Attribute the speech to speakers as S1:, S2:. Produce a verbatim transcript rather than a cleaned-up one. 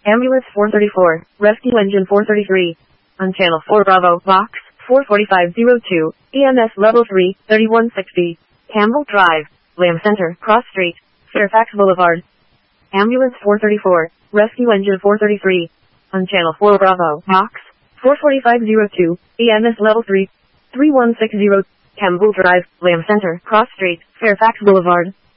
S1: Ambulance four thirty-four, Rescue Engine four thirty-three. On Channel four Bravo, Box four forty-five oh two, E M S Level three, thirty-one sixty. Campbell Drive, Lamb Center, Cross Street, Fairfax Boulevard. Ambulance four thirty-four, Rescue Engine four thirty-three. On Channel four Bravo, Box four forty-five oh two, E M S Level three, thirty-one sixty. Campbell Drive, Lamb Center, Cross Street, Fairfax Boulevard.